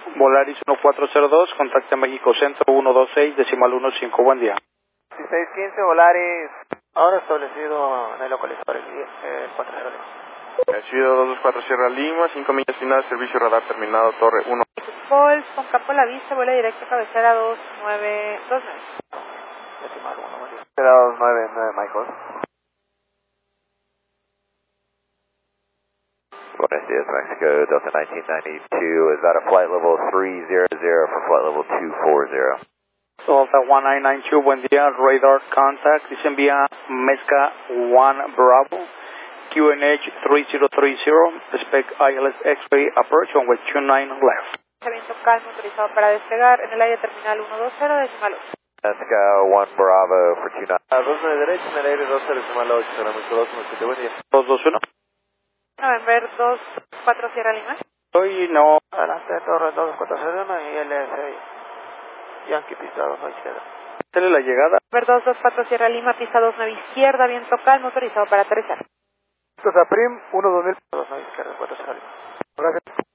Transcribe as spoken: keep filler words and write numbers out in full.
Volaris uno cuatro cero dos, contacta México Centro uno dos seis, decimal uno cinco, buen día. dieciséis quince, Volaris, ahora establecido en el localizador, el eh, cuatro cero Lima. Recibido dos dos cuatro Sierra Lima, cinco millas final, servicio radar terminado, torre uno. Paul, con campo a la vista, vuela directo a cabecera dos nueve dos nueve. Decimal uno, buen día. dos nueve nueve, Michael. Buenos Dias, Mexico, Delta nineteen ninety-two, is that a flight level three zero zero for flight level two four zero? Delta diecinueve noventa y dos, buen día, radar contact, dicen vía Mezca uno Bravo, Q N H tres cero tres cero, spec I L S X-ray approach on way two nine left. Viento calmo, autorizado para despegar, en el aire terminal uno dos cero, decimal ocho. Mexico one Bravo for two nine. A dos nueve derecha, en el aire dos cero decimal ocho, México dos uno siete, buen día. dos dos uno. November dos cuatro Sierra Lima. Hoy no. Adelante, torre dos cuatro cero uno y L S Yankee pista dos nueve izquierda. Dale la llegada. November dos dos cuatro Sierra Lima, pista dos nueve izquierda, viento calmo, autorizado para aterrizar. Prim, uno dos mil, dos nueve izquierda, cuatro Sierra Lima. Gracias.